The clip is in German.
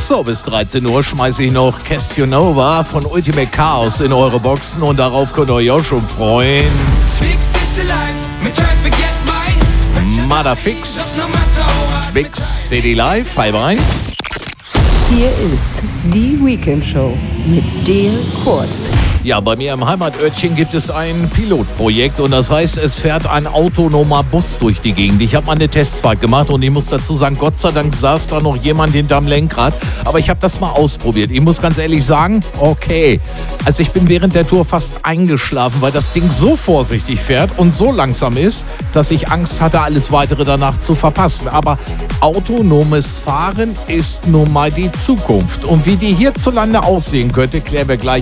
So, bis 13 Uhr schmeiße ich noch Castionova von Ultimate Chaos in eure Boxen und darauf könnt ihr euch auch schon freuen. Motherfix, Big City Live, halb 1. Hier ist die Weekend Show mit Dale Kurz. Ja, bei mir im Heimatörtchen gibt es ein Pilotprojekt und das heißt, es fährt ein autonomer Bus durch die Gegend. Ich habe mal eine Testfahrt gemacht und ich muss dazu sagen, Gott sei Dank saß da noch jemand hinterm Lenkrad. Aber ich habe das mal ausprobiert. Ich muss ganz ehrlich sagen, okay. Also ich bin während der Tour fast eingeschlafen, weil das Ding so vorsichtig fährt und so langsam ist, dass ich Angst hatte, alles Weitere danach zu verpassen. Aber autonomes Fahren ist nun mal die Zukunft. Und wie die hierzulande aussehen könnte, klären wir gleich